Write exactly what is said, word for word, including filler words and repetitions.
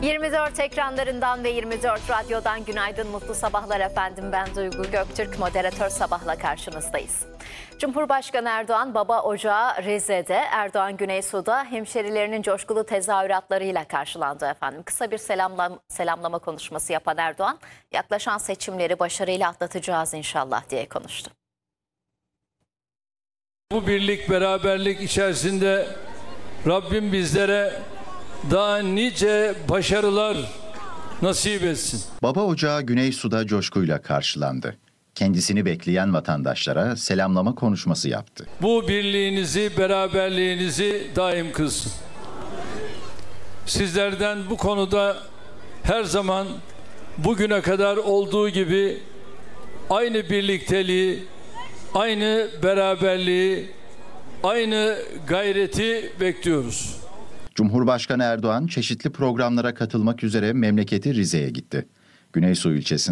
yirmi dört ekranlarından ve yirmi dört radyodan günaydın, mutlu sabahlar efendim. Ben Duygu Göktürk, moderatör Sabah'la karşınızdayız. Cumhurbaşkanı Erdoğan Baba Ocağı Rize'de, Erdoğan Güneysu'da hemşerilerinin coşkulu tezahüratlarıyla karşılandı efendim. Kısa bir selamlama, selamlama konuşması yapan Erdoğan, yaklaşan seçimleri başarıyla atlatacağız inşallah diye konuştu. Bu birlik, beraberlik içerisinde Rabbim bizlere daha nice başarılar nasip etsin. Baba Ocağı Güneysu'da coşkuyla karşılandı. Kendisini bekleyen vatandaşlara selamlama konuşması yaptı. Bu birliğinizi, beraberliğinizi daim kılsın. Sizlerden bu konuda her zaman bugüne kadar olduğu gibi aynı birlikteliği, aynı beraberliği, aynı gayreti bekliyoruz. Cumhurbaşkanı Erdoğan çeşitli programlara katılmak üzere memleketi Rize'ye gitti. Güneysu ilçesinde